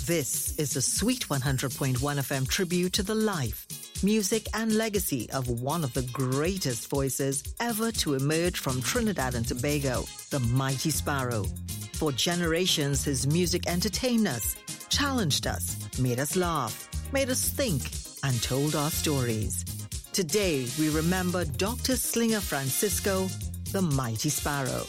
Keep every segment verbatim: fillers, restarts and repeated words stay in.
This is the Sweet one hundred point one F M tribute to the life, music and legacy of one of the greatest voices ever to emerge from Trinidad and Tobago, the Mighty Sparrow. For generations, his music entertained us, challenged us, made us laugh, made us think, and told our stories. Today, we remember Doctor Slinger Francisco, the Mighty Sparrow.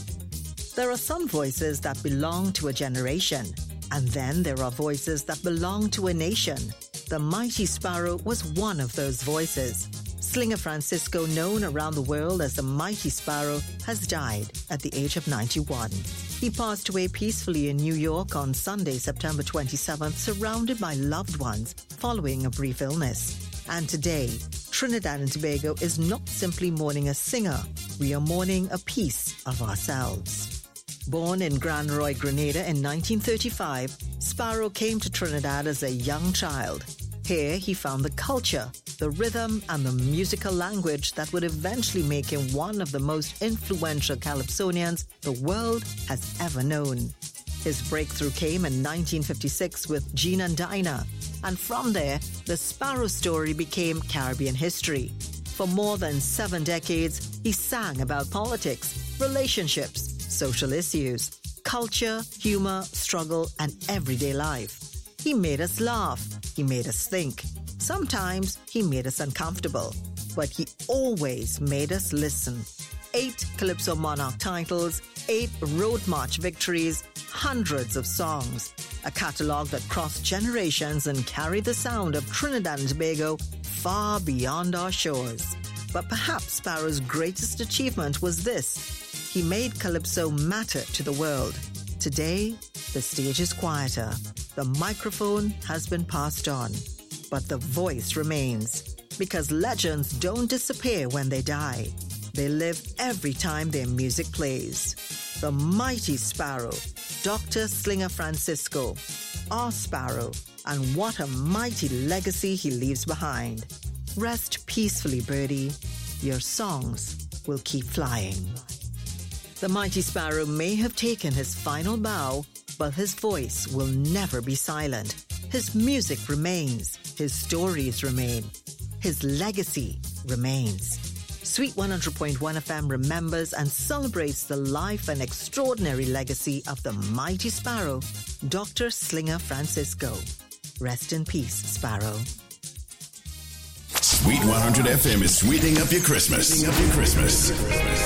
There are some voices that belong to a generation, and then there are voices that belong to a nation. The Mighty Sparrow was one of those voices. Slinger Francisco, known around the world as the Mighty Sparrow, has died at the age of ninety-one. He passed away peacefully in New York on Sunday, September twenty-seventh, surrounded by loved ones following a brief illness. And today, Trinidad and Tobago is not simply mourning a singer, we are mourning a piece of ourselves. Born in Grand Roy, Grenada in nineteen thirty-five, Sparrow came to Trinidad as a young child. Here he found the culture, the rhythm and the musical language that would eventually make him one of the most influential Calypsonians the world has ever known. His breakthrough came in nineteen fifty-six with Gene and Dinah, and from there, the Sparrow story became Caribbean history. For more than seven decades, he sang about politics, relationships, social issues, culture, humor, struggle, and everyday life. He made us laugh. He made us think. Sometimes he made us uncomfortable, but he always made us listen. Eight Calypso Monarch titles, eight Road March victories, hundreds of songs. A catalogue that crossed generations and carried the sound of Trinidad and Tobago far beyond our shores. But perhaps Sparrow's greatest achievement was this. He made Calypso matter to the world. Today, the stage is quieter. The microphone has been passed on. But the voice remains. Because legends don't disappear when they die. They live every time their music plays. The Mighty Sparrow, Doctor Slinger Francisco, our Sparrow, and what a mighty legacy he leaves behind. Rest peacefully, birdie. Your songs will keep flying. The Mighty Sparrow may have taken his final bow, but his voice will never be silent. His music remains. His stories remain. His legacy remains. Sweet one hundred point one F M remembers and celebrates the life and extraordinary legacy of the Mighty Sparrow, Doctor Slinger Francisco. Rest in peace, Sparrow. Sweet one hundred F M is sweetening up your Christmas. Sweetening up your Christmas.